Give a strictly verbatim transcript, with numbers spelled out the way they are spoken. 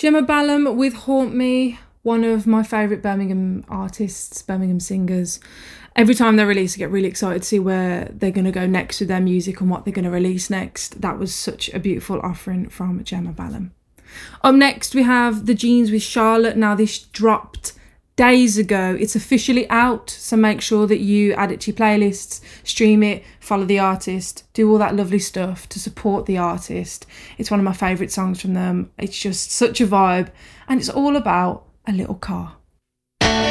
Gemma Ballum with Haunt Me, one of my favourite Birmingham artists, Birmingham singers. Every time they release, I get really excited to see where they're going to go next with their music and what they're going to release next. That was such a beautiful offering from Gemma Ballum. Up next, we have The Jeans with Charlotte. Now, this dropped days ago. It's officially out, so make sure that you add it to your playlists, stream it, follow the artist, do all that lovely stuff to support the artist. It's one of my favourite songs from them. It's just such a vibe, and it's all about a little car.